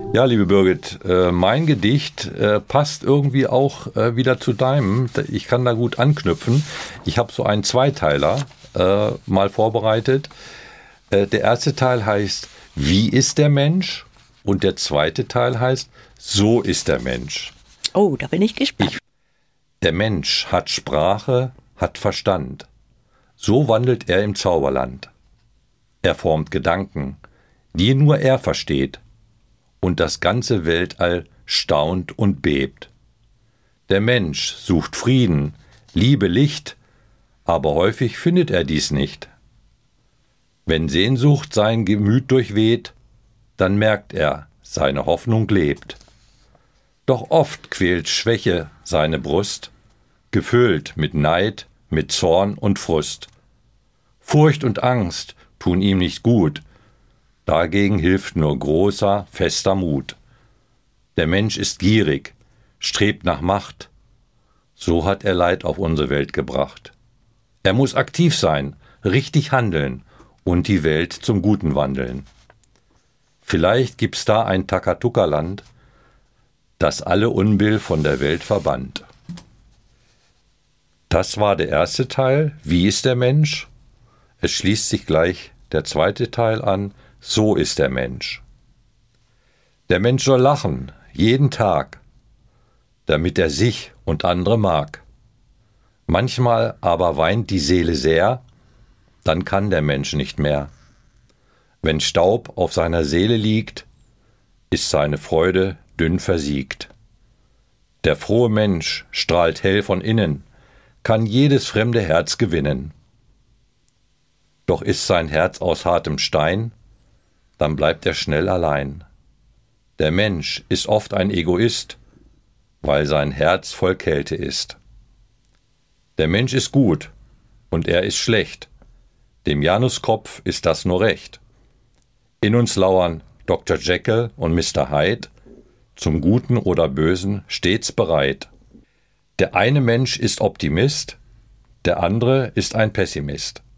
Ja, liebe Birgit, mein Gedicht passt irgendwie auch wieder zu deinem. Ich kann da gut anknüpfen. Ich habe so einen Zweiteiler mal vorbereitet. Der erste Teil heißt Wie ist der Mensch? Und der zweite Teil heißt So ist der Mensch. Oh, da bin ich gespannt. Der Mensch hat Sprache, hat Verstand. So wandelt er im Zauberland. Er formt Gedanken, die nur er versteht. Und das ganze Weltall staunt und bebt. Der Mensch sucht Frieden, Liebe, Licht, aber häufig findet er dies nicht. Wenn Sehnsucht sein Gemüt durchweht, dann merkt er, seine Hoffnung lebt. Doch oft quält Schwäche seine Brust, gefüllt mit Neid, mit Zorn und Frust. Furcht und Angst tun ihm nicht gut, dagegen hilft nur großer, fester Mut. Der Mensch ist gierig, strebt nach Macht. So hat er Leid auf unsere Welt gebracht. Er muss aktiv sein, richtig handeln und die Welt zum Guten wandeln. Vielleicht gibt's da ein Takatuka-Land, das alle Unbill von der Welt verbannt. Das war der erste Teil, Wie ist der Mensch? Es schließt sich gleich der zweite Teil an, So ist der Mensch. Der Mensch soll lachen, jeden Tag, damit er sich und andere mag. Manchmal aber weint die Seele sehr, dann kann der Mensch nicht mehr. Wenn Staub auf seiner Seele liegt, ist seine Freude dünn versiegt. Der frohe Mensch strahlt hell von innen, kann jedes fremde Herz gewinnen. Doch ist sein Herz aus hartem Stein, dann bleibt er schnell allein. Der Mensch ist oft ein Egoist, weil sein Herz voll Kälte ist. Der Mensch ist gut und er ist schlecht, dem Januskopf ist das nur recht. In uns lauern Dr. Jekyll und Mr. Hyde, zum Guten oder Bösen stets bereit. Der eine Mensch ist Optimist, der andere ist ein Pessimist.